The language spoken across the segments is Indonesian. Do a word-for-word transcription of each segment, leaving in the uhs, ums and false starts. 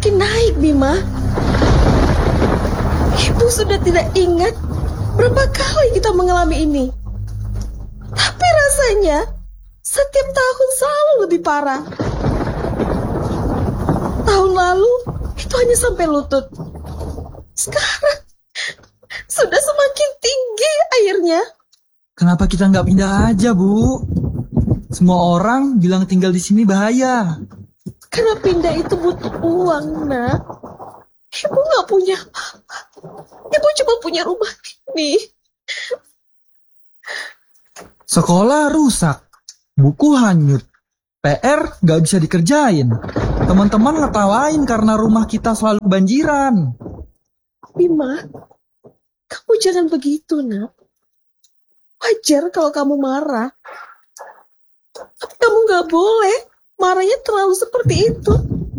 semakin naik, Bima. Ibu sudah tidak ingat berapa kali kita mengalami ini. Tapi rasanya setiap tahun selalu lebih parah. Tahun lalu itu hanya sampai lutut. Sekarang sudah semakin tinggi airnya. Kenapa kita nggak pindah aja, Bu? Semua orang bilang tinggal di sini bahaya. Karena pindah itu butuh uang, Nak. Ibu nggak punya apa-apa. Ibu cuma punya rumah ini. Sekolah rusak, buku hanyut, P R nggak bisa dikerjain. Teman-teman ngetawain karena rumah kita selalu banjiran. Bima, kamu jangan begitu, Nak. Wajar kalau kamu marah. Tapi kamu nggak boleh marahnya terlalu seperti itu.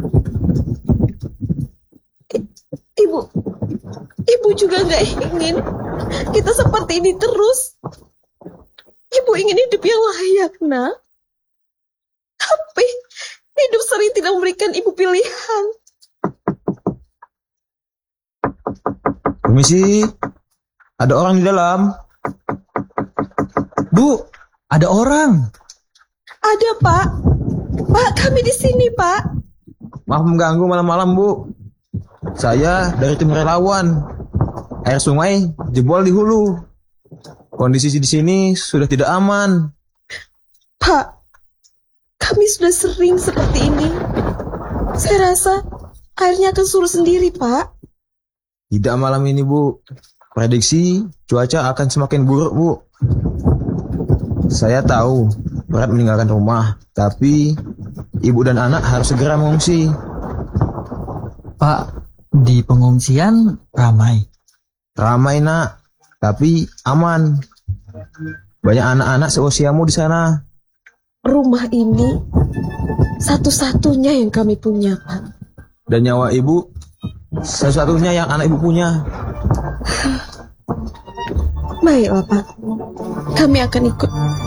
I- Ibu, Ibu juga nggak ingin kita seperti ini terus. Ibu ingin hidup yang layak, Nak. Tapi hidup sering tidak memberikan Ibu pilihan. Permisi, ada orang di dalam. Bu, ada orang. Ada, Pak. Pak, kami di sini, Pak. Maaf mengganggu malam-malam, Bu. Saya dari tim relawan. Air sungai jebol di hulu. Kondisi di sini sudah tidak aman. Pak, kami sudah sering seperti ini. Saya rasa airnya akan surut sendiri, Pak. Tidak malam ini, Bu. Prediksi cuaca akan semakin buruk, Bu. Saya tahu berat meninggalkan rumah, tapi ibu dan anak harus segera mengungsi. Pak, di pengungsian ramai. Ramai, Nak, tapi aman. Banyak anak-anak seusiamu di sana. Rumah ini satu-satunya yang kami punya, Pak. Dan nyawa ibu satu-satunya yang anak ibu punya. Baiklah, Pak. Kami akan ikut